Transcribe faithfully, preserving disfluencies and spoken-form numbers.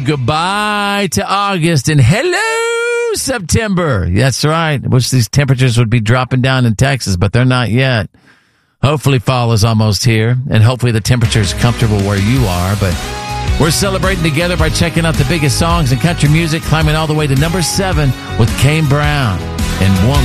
Goodbye to August and hello, September. That's right. I wish these temperatures would be dropping down in Texas, but they're not yet. Hopefully fall is almost here, and hopefully the temperature is comfortable where you are, but we're celebrating together by checking out the biggest songs in country music, climbing all the way to number seven with Kane Brown and Woman.